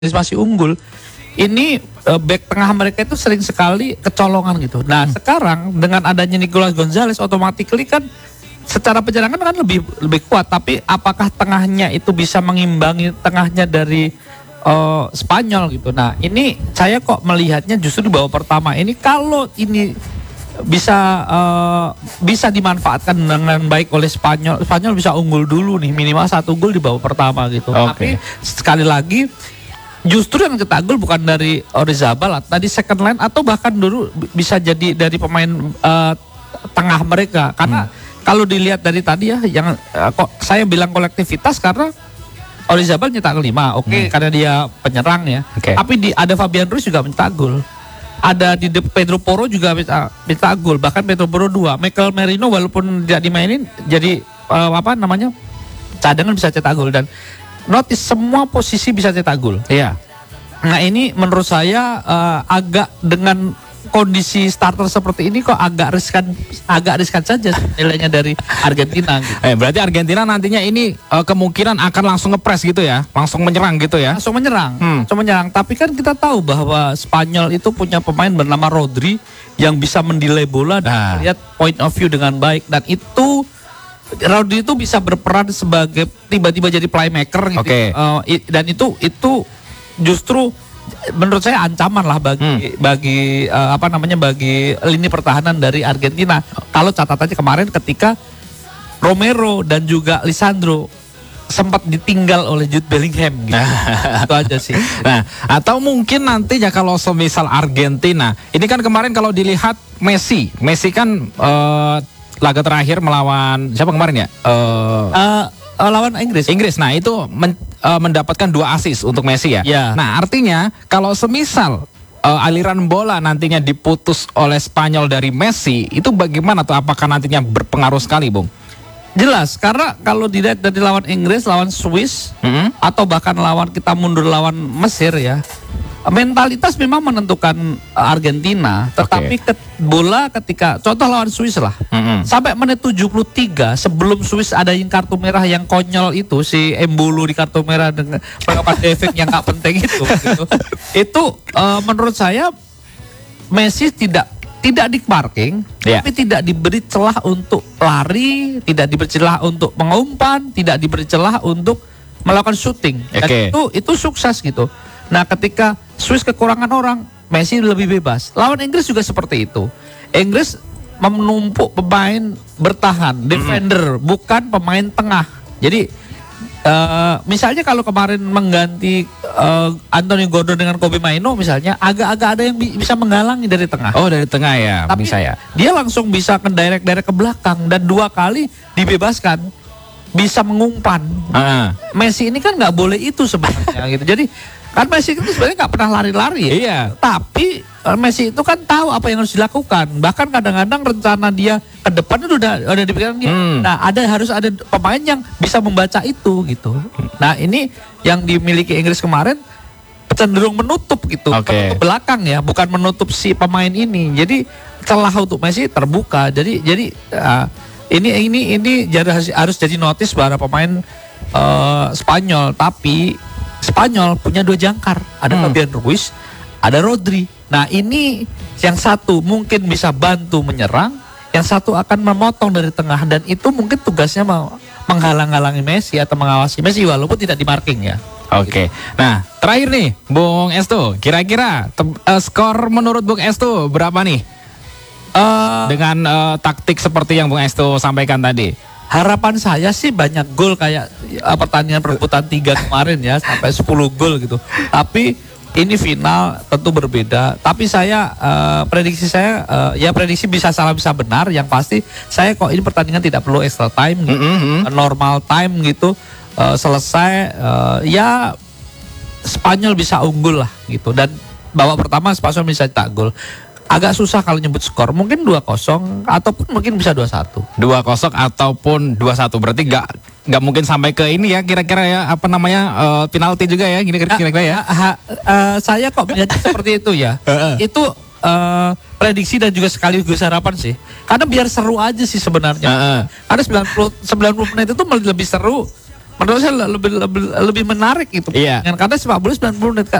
masih unggul. Ini back tengah mereka itu sering sekali kecolongan gitu. Nah sekarang dengan adanya Nicolas Gonzalez, automatically kan secara penyerangan kan lebih kuat. Tapi apakah tengahnya itu bisa mengimbangi tengahnya dari Spanyol gitu. Nah ini saya kok melihatnya justru di babak pertama ini, kalau ini bisa dimanfaatkan dengan baik oleh Spanyol bisa unggul dulu nih, minimal 1 gol di babak pertama gitu. Tapi sekali lagi justru yang cetak gol bukan dari Orizabal, tadi second line atau bahkan dulu bisa jadi dari pemain tengah mereka. Karena kalau dilihat dari tadi ya, yang kok saya bilang kolektivitas karena Orizabal nyetak 5, karena dia penyerang ya. Tapi ada Fabian Ruiz juga mencetak gol. Ada di Pedro Porro juga mencetak gol, bahkan Pedro Porro 2. Michael Merino walaupun tidak dimainin jadi cadangan bisa cetak gol, dan notice semua posisi bisa cetak gol. Iya. Nah ini menurut saya agak dengan kondisi starter seperti ini kok agak riskan saja nilainya dari Argentina. Gitu. Berarti Argentina nantinya ini kemungkinan akan langsung ngepres gitu ya, langsung menyerang gitu ya? Langsung menyerang. Tapi kan kita tahu bahwa Spanyol itu punya pemain bernama Rodri yang bisa mendelay bola dan lihat point of view dengan baik, dan itu Rodri itu bisa berperan sebagai tiba-tiba jadi playmaker gitu. Dan itu justru menurut saya ancaman lah bagi lini pertahanan dari Argentina. Kalau catatannya kemarin ketika Romero dan juga Lisandro sempat ditinggal oleh Jude Bellingham gitu. Itu aja sih. Nah, atau mungkin nantinya kalau semisal Argentina, ini kan kemarin kalau dilihat Messi kan laga terakhir melawan siapa kemarin ya? Lawan Inggris. Nah itu mendapatkan 2 assist untuk Messi ya. Nah artinya kalau semisal aliran bola nantinya diputus oleh Spanyol dari Messi, itu bagaimana tuh? Apakah nantinya berpengaruh sekali, Bung? Jelas, karena kalau dilihat dari lawan Inggris, lawan Swiss, atau bahkan kita mundur lawan Mesir ya, mentalitas memang menentukan Argentina. Tetapi bola ketika contoh lawan Swiss lah, sampai menit 73 sebelum Swiss ada yang kartu merah yang konyol itu, si Embolo di kartu merah dengan melakukan efek yang gak penting itu gitu. Itu menurut saya Messi tidak di parking, tapi tidak diberi celah untuk lari, tidak diberi celah untuk mengumpan, tidak diberi celah untuk melakukan shooting. Dan itu sukses gitu. Nah ketika Swiss kekurangan orang, Messi lebih bebas. Lawan Inggris juga seperti itu. Inggris menumpuk pemain bertahan, defender, bukan pemain tengah. Jadi misalnya kalau kemarin mengganti Anthony Gordon dengan Kobbie Mainoo misalnya, agak-agak ada yang bisa menghalangi dari tengah. Oh dari tengah ya. Tapi bisa ya. Dia langsung bisa ke direct ke belakang, dan 2 kali dibebaskan, bisa mengumpan. Messi ini kan nggak boleh itu sebenarnya gitu. Jadi kan Messi itu sebenarnya nggak pernah lari-lari ya. Iya. Tapi Messi itu kan tahu apa yang harus dilakukan. Bahkan kadang-kadang rencana dia ke depan itu udah dipikirkan dia. Nah harus ada pemain yang bisa membaca itu gitu. Nah ini yang dimiliki Inggris kemarin cenderung menutup gitu, menutup belakang ya, bukan menutup si pemain ini. Jadi celah untuk Messi terbuka. Jadi ini harus jadi notice para pemain Spanyol. Tapi Spanyol punya 2 jangkar, ada Fabian Ruiz, ada Rodri. Nah ini yang satu mungkin bisa bantu menyerang, yang satu akan memotong dari tengah, dan itu mungkin tugasnya menghalang-halangi Messi atau mengawasi Messi walaupun tidak di marking ya. Nah terakhir nih Bung Estu, kira-kira skor menurut Bung Estu berapa nih? Dengan taktik seperti yang Bung Estu sampaikan tadi. Harapan saya sih banyak gol kayak pertandingan perebutan 3 kemarin ya, sampai 10 gol gitu. Tapi ini final tentu berbeda. Tapi saya prediksi saya prediksi bisa salah bisa benar. Yang pasti saya kok ini pertandingan tidak perlu extra time gitu. Normal time gitu, selesai ya Spanyol bisa unggul lah gitu. Dan babak pertama Spanyol bisa cetak gol. Agak susah kalau nyebut skor, mungkin 2-0 ataupun mungkin bisa 2-1. 2-0 ataupun 2-1, berarti nggak mungkin sampai ke ini ya, kira-kira ya penalti juga ya, kira-kira ya. Saya kok melihat seperti itu ya. Itu prediksi dan juga sekaligus harapan sih. Karena biar seru aja sih sebenarnya. Karena 90 menit itu lebih seru menurut saya lebih menarik itu. Iya. Karena sepak bola 90 menit